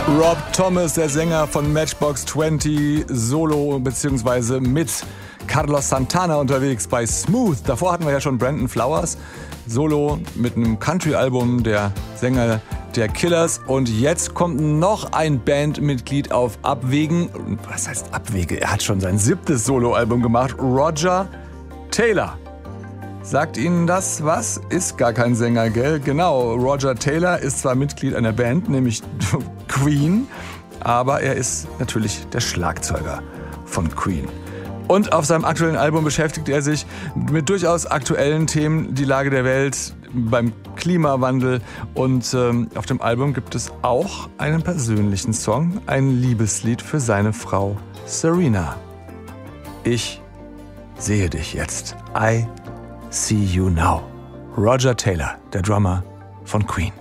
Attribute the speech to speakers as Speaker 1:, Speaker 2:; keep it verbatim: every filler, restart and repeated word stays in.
Speaker 1: Rob Thomas, der Sänger von Matchbox zwanzig, solo bzw. mit Carlos Santana unterwegs bei Smooth. Davor hatten wir ja schon Brandon Flowers, solo mit einem Country-Album, der Sänger der Killers. Und jetzt kommt noch ein Bandmitglied auf Abwägen. Was heißt Abwege? Er hat schon sein siebtes Soloalbum gemacht. Roger Taylor. Sagt Ihnen das was? Ist gar kein Sänger, gell? Genau, Roger Taylor ist zwar Mitglied einer Band, nämlich Queen, aber er ist natürlich der Schlagzeuger von Queen. Und auf seinem aktuellen Album beschäftigt er sich mit durchaus aktuellen Themen, die Lage der Welt, beim Klimawandel. Und ähm, auf dem Album gibt es auch einen persönlichen Song, ein Liebeslied für seine Frau Serena. Ich sehe dich jetzt. I See You Now. Roger Taylor, der Drummer von Queen.